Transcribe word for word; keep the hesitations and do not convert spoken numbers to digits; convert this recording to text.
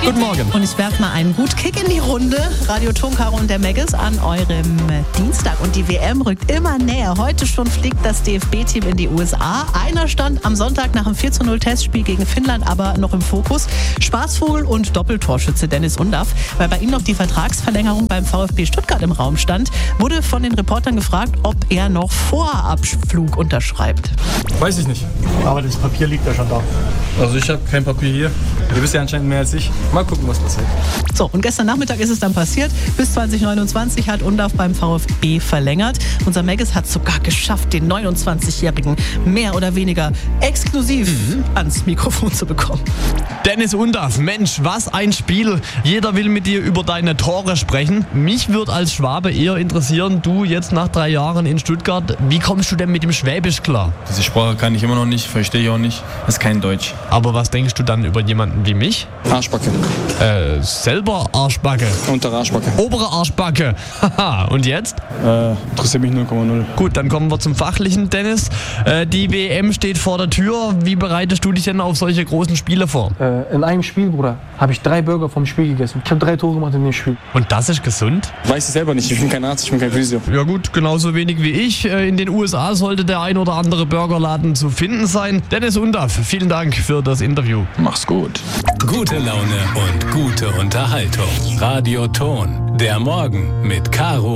Guten Morgen. Und ich werfe mal einen gut Kick in die Runde. Radio Ton, Caro und der Meggis an eurem Dienstag. Und die W M rückt immer näher. Heute schon fliegt das D F B-Team in die U S A. Einer stand am Sonntag nach einem vier zu null Testspiel gegen Finnland aber noch im Fokus. Spaßvogel und Doppeltorschütze Dennis Undaff. Weil bei ihm noch die Vertragsverlängerung beim VfB Stuttgart im Raum stand, wurde von den Reportern gefragt, ob er noch vor Abflug unterschreibt. Weiß ich nicht. Aber das Papier liegt ja schon da. Also ich habe kein Papier hier. Ihr wisst ja anscheinend mehr als ich. Mal gucken, was passiert. So, und gestern Nachmittag ist es dann passiert. Bis zwanzig neunundzwanzig hat Undaff beim VfB verlängert. Unser Meggis hat sogar geschafft, den neunundzwanzigjährigen mehr oder weniger exklusiv mhm. ans Mikrofon zu bekommen. Dennis Undaff, Mensch, was ein Spiel. Jeder will mit dir über deine Tore sprechen. Mich würde als Schwabe eher interessieren, du jetzt nach drei Jahren in Stuttgart, wie kommst du denn mit dem Schwäbisch klar? Diese Sprache kann ich immer noch nicht, verstehe ich auch nicht. Das ist kein Deutsch. Aber was denkst du dann über jemanden wie mich? Arschbacke. Äh, selber Arschbacke. Untere Arschbacke. Obere Arschbacke. Haha, und jetzt? Äh, interessiert mich null Komma null. Gut, dann kommen wir zum Fachlichen, Dennis. Äh, die W M steht vor der Tür. Wie bereitest du dich denn auf solche großen Spiele vor? Äh, in einem Spiel, Bruder, habe ich drei Burger vom Spiel gegessen. Ich habe drei Tore gemacht in dem Spiel. Und das ist gesund? Weiß ich selber nicht. Ich bin kein Arzt, ich bin kein Physio. Ja gut, genauso wenig wie ich. In den U S A sollte der ein oder andere Burgerladen zu finden sein. Dennis Undaff, vielen Dank für das Interview. Mach's gut. Gute Laune und gute Unterhaltung. Radio Ton. Der Morgen mit Caro